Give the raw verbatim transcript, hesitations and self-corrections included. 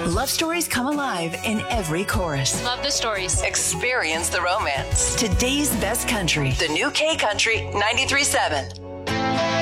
Love stories come alive in every chorus. Love the stories. Experience the romance. Today's best country. The new K Country ninety-three point seven.